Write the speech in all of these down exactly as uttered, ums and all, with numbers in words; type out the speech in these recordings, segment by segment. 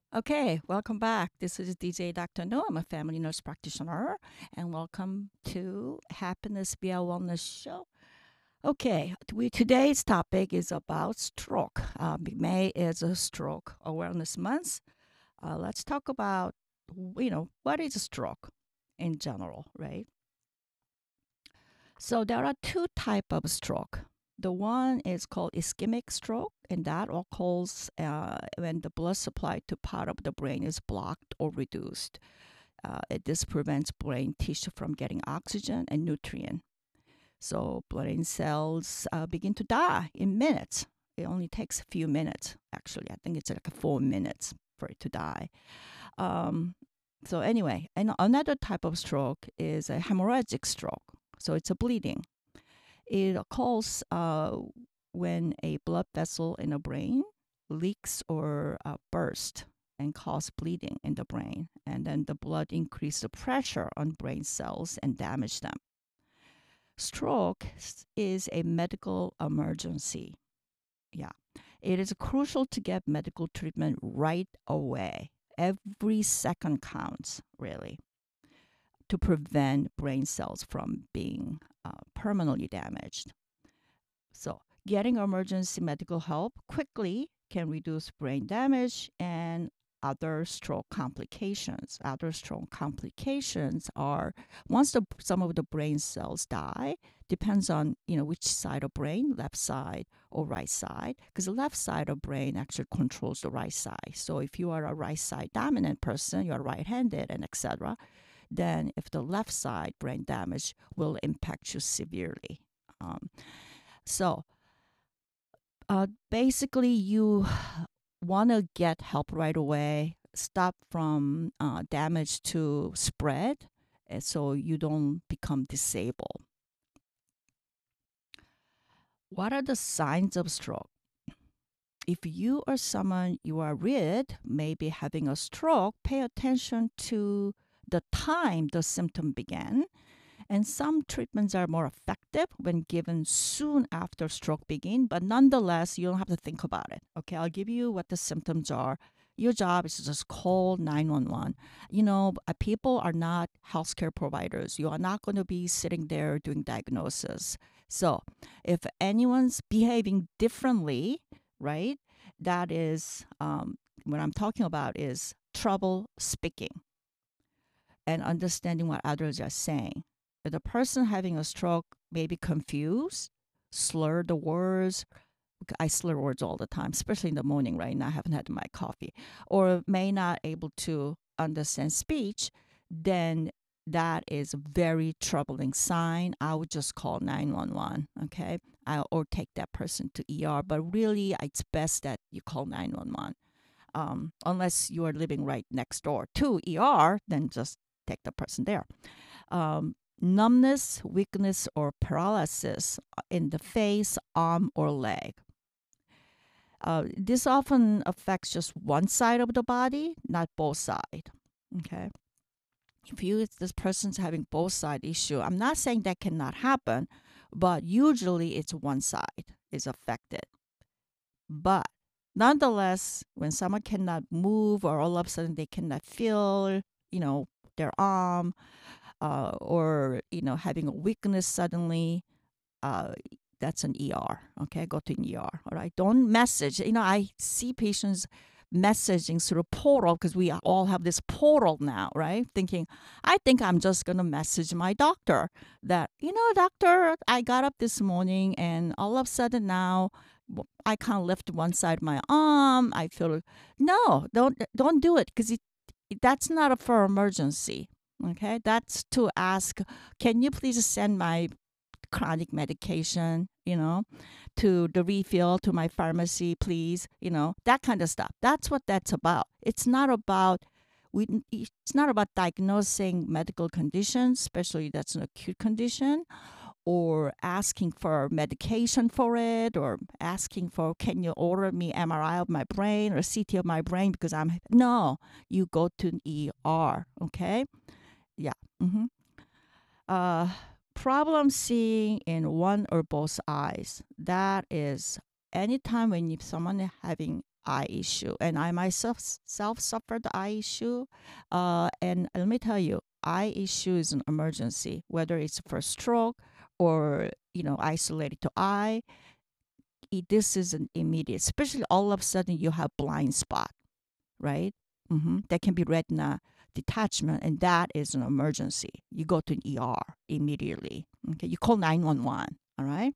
Okay, welcome back. This is D J Doctor No. I'm a family nurse practitioner, and welcome to Happiness via Wellness Show. Okay, we, today's topic is about stroke. Uh, May is a Stroke Awareness Month. Uh, let's talk about, you know, what is a stroke in general, right? So there are two type of stroke. The one is called ischemic stroke, and that occurs uh, when the blood supply to part of the brain is blocked or reduced. Uh, it, this prevents brain tissue from getting oxygen and nutrient. So brain cells uh, begin to die in minutes. It only takes a few minutes, actually. I think it's like four minutes for it to die. Um, so anyway, and another type of stroke is a hemorrhagic stroke. So it's a bleeding. It occurs uh, when a blood vessel in the brain leaks or uh, bursts and cause bleeding in the brain. And then the blood increase the pressure on brain cells and damage them. Stroke is a medical emergency. Yeah. It is crucial to get medical treatment right away. Every second counts, really, to prevent brain cells from being uh, permanently damaged. So, getting emergency medical help quickly can reduce brain damage and other stroke complications. Other stroke complications are once the some of the brain cells die, depends on you know which side of brain, left side or right side, because the left side of brain actually controls the right side. So if you are a right side dominant person, you are right-handed and et cetera, then if the left side brain damage will impact you severely. Um, so uh, basically, you want to get help right away, stop from uh, damage to spread, uh, so you don't become disabled. What are the signs of stroke? If you or someone you are with may be having a stroke, pay attention to the time the symptom began. And some treatments are more effective when given soon after stroke begin, but nonetheless, you don't have to think about it. Okay, I'll give you what the symptoms are. Your job is to just call nine one one. You know, uh, people are not healthcare providers. You are not going to be sitting there doing diagnosis. So, if anyone's behaving differently, right, that is um, what I'm talking about is trouble speaking and understanding what others are saying. If the person having a stroke may be confused, slur the words. I slur words all the time, especially in the morning right now. I haven't had my coffee. Or may not able to understand speech, then that is a very troubling sign. I would just call nine one one, okay? I, or take that person to E R. But really, it's best that you call nine one one. Um, unless you are living right next door to E R, then just take the person there. Um, Numbness, weakness, or paralysis in the face, arm, or leg. Uh, this often affects just one side of the body, not both sides. Okay. If you this person's having both side issue, I'm not saying that cannot happen, but usually it's one side is affected. But nonetheless, when someone cannot move or all of a sudden they cannot feel, you know, their arm, uh, or you know having a weakness suddenly, uh, that's an E R. Okay, go to an E R. All right, don't message. You know, I see patients messaging through portal because we all have this portal now, right? Thinking, I think I'm just gonna message my doctor that you know, doctor, I got up this morning and all of a sudden now I can't lift one side of my arm. I feel no, don't don't do it because it that's not a for emergency. Okay, that's to ask, can you please send my chronic medication, you know, to the refill to my pharmacy, please, you know, that kind of stuff. That's what that's about. It's not about we it's not about diagnosing medical conditions, especially that's an acute condition, or asking for medication for it, or asking for can you order me M R I of my brain or C T of my brain because I'm no, you go to an E R, okay? Yeah. Mm-hmm. Uh, Problem seeing in one or both eyes. That is anytime when you, someone is having eye issue, and I myself self suffered the eye issue. Uh, and let me tell you, eye issue is an emergency, whether it's for stroke or you know isolated to eye. It, this is an immediate, especially all of a sudden you have blind spot, right? Mm-hmm. That can be retina detachment, and that is an emergency. You go to an E R immediately. Okay, you call nine one one. All right.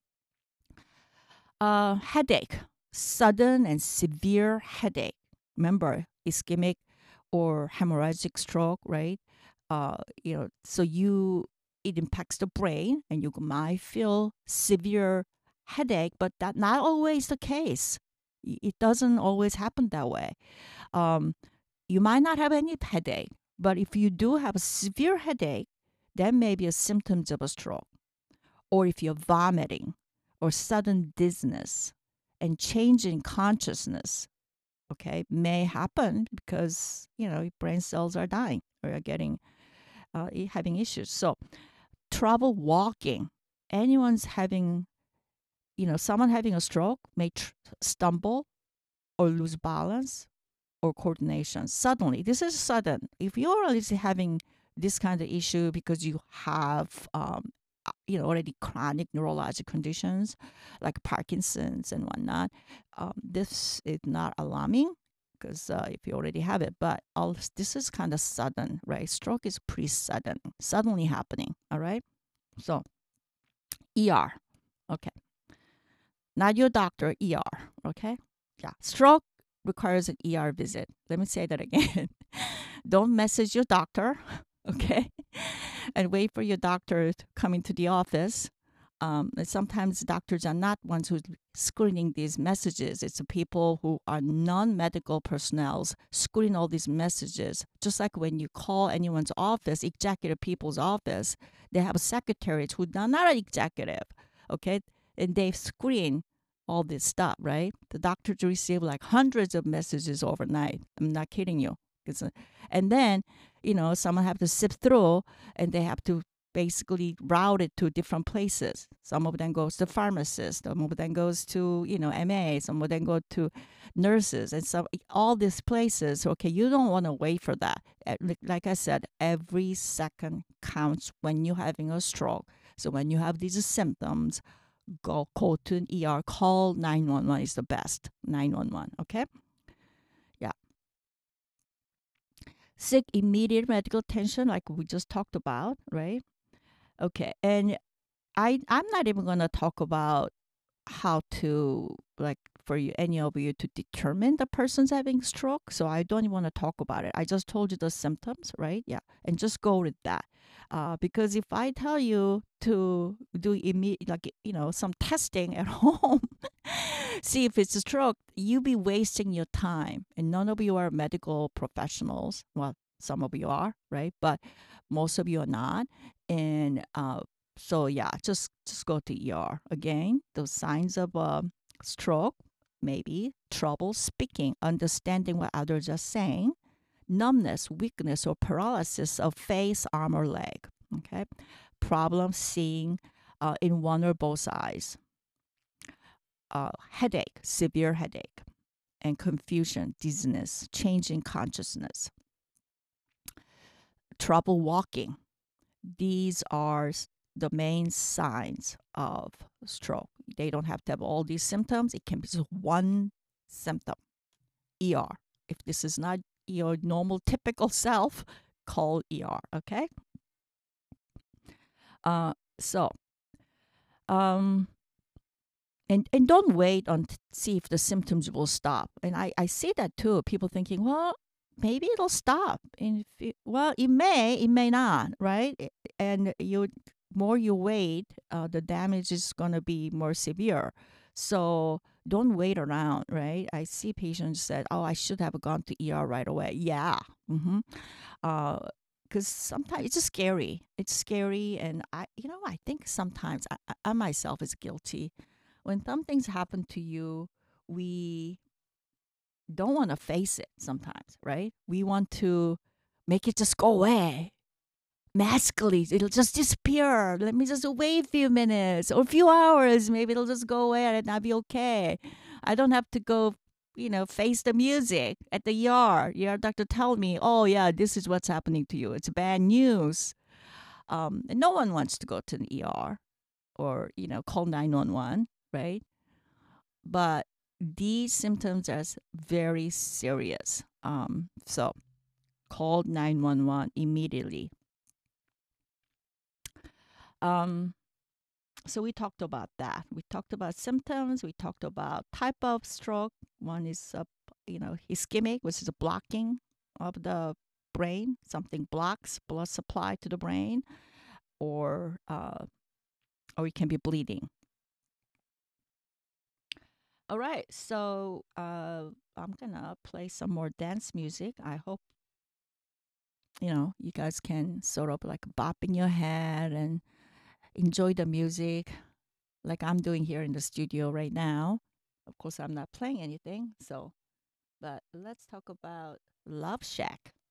Uh, headache, sudden and severe headache. Remember, ischemic or hemorrhagic stroke, right? Uh, you know, so you it impacts the brain, and you might feel severe headache, but that not always the case. It doesn't always happen that way. Um, you might not have any headache, but if you do have a severe headache, that may be a symptoms of a stroke. Or if you're vomiting or sudden dizziness and change in consciousness, okay, may happen because, you know, brain cells are dying or are getting, uh, having issues. So trouble walking, anyone's having, you know, someone having a stroke may tr- stumble or lose balance or coordination suddenly. This is sudden. If you're already having this kind of issue because you have, um, uh, you know, already chronic neurologic conditions like Parkinson's and whatnot, um, this is not alarming because uh, if you already have it. But all this is kind of sudden, right? Stroke is pretty sudden, suddenly happening. All right. So E R, okay, not your doctor. E R, okay. Yeah, stroke requires an E R visit. Let me say that again. Don't message your doctor, okay? And wait for your doctor to come into the office. Um, and sometimes doctors are not ones who screening these messages. It's the people who are non-medical personnel screening all these messages. Just like when you call anyone's office, executive people's office, they have secretaries who are not executive, okay? And they screen all this stuff, right? The doctors receive like hundreds of messages overnight. I'm not kidding you. Uh, and then, you know, someone have to sift through, and they have to basically route it to different places. Some of them goes to pharmacists, some of them goes to, you know, M A, some of them go to nurses, and so all these places. Okay, you don't want to wait for that. Like I said, every second counts when you're having a stroke. So when you have these symptoms, go call to an E R, call nine one one is the best. nine one one, okay? Yeah. Seek immediate medical attention, like we just talked about, right? Okay, and I I'm not even gonna talk about how to, like, for you any of you to determine the person's having stroke. So I don't even want to talk about it. I just told you the symptoms, right? Yeah, and just go with that. Uh, because if I tell you to do immediate, like you know, some testing at home, see if it's a stroke, you be wasting your time, and none of you are medical professionals. Well, some of you are, right? But most of you are not, and uh, so yeah, just just go to E R. Again, those signs of uh, stroke, maybe trouble speaking, understanding what others are saying, numbness, weakness, or paralysis of face, arm, or leg. Okay, problem seeing uh, in one or both eyes. Uh, headache, severe headache, and confusion, dizziness, change in consciousness. Trouble walking. These are the main signs of stroke. They don't have to have all these symptoms. It can be just one symptom. E R. If this is not your normal, typical self, call E R, okay? Uh, so, um, and, and don't wait on to see if the symptoms will stop. And I, I see that too. People thinking, well, maybe it'll stop. And if it, well, it may, it may not, right? And you more you wait, uh, the damage is going to be more severe. So don't wait around, right? I see patients said, "Oh, I should have gone to E R right away." Yeah, mm-hmm. uh, because sometimes it's just scary. It's scary, and I, you know, I think sometimes I, I myself is guilty. When some things happen to you, we don't want to face it. Sometimes, right? We want to make it just go away magically. It'll just disappear. Let me just wait a few minutes or a few hours. Maybe it'll just go away and I'll be okay. I don't have to go you know, face the music at the E R. Your doctor tell me, oh yeah, this is what's happening to you. It's bad news. Um, and no one wants to go to the E R or, you know, call nine one one, right? But these symptoms are very serious. Um, so call nine one one immediately. Um, so we talked about that. We talked about symptoms. We talked about type of stroke. One is, uh, you know, ischemic, which is a blocking of the brain. Something blocks blood supply to the brain, or uh, or it can be bleeding. All right, so uh, I'm gonna play some more dance music. I hope you know you guys can sort of like bop in your head and enjoy the music, like I'm doing here in the studio right now. Of course, I'm not playing anything, so but let's talk about Love Shack.